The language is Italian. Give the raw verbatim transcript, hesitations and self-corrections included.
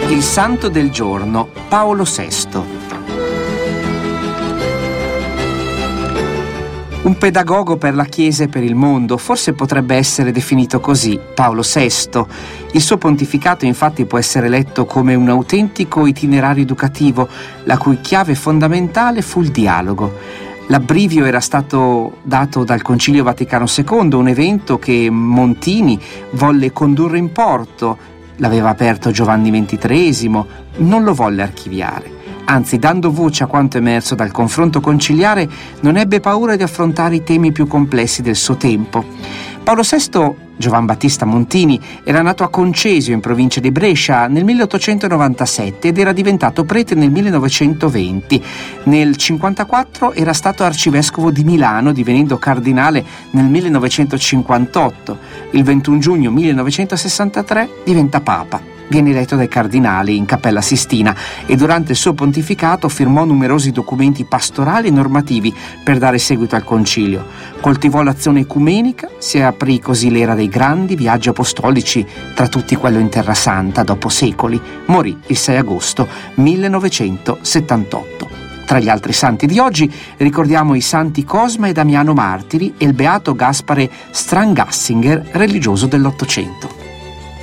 Il santo del giorno, Paolo sesto. Un pedagogo per la Chiesa e per il mondo, forse potrebbe essere definito così, Paolo sesto. Il suo pontificato infatti può essere letto come un autentico itinerario educativo, la cui chiave fondamentale fu il dialogo. L'abbrivio era stato dato dal Concilio Vaticano secondo, un evento che Montini volle condurre in porto, l'aveva aperto Giovanni ventitreesimo, non lo volle archiviare. Anzi, dando voce a quanto emerso dal confronto conciliare, non ebbe paura di affrontare i temi più complessi del suo tempo. Paolo sesto, Giovan Battista Montini, era nato a Concesio, in provincia di Brescia, nel milleottocentonovantasette ed era diventato prete nel millenovecentoventi. Nel cinquantaquattro era stato arcivescovo di Milano, divenendo cardinale nel millenovecentocinquantotto. Il ventuno giugno millenovecentosessantatré diventa papa. Viene eletto dai cardinali in Cappella Sistina e durante il suo pontificato firmò numerosi documenti pastorali e normativi per dare seguito al concilio. Coltivò l'azione ecumenica, si aprì così l'era dei grandi viaggi apostolici, tra tutti quello in Terra Santa dopo secoli. Morì il sei agosto millenovecentosettantotto. Tra gli altri santi di oggi ricordiamo i santi Cosma e Damiano martiri e il beato Gaspare Strangassinger, religioso dell'Ottocento.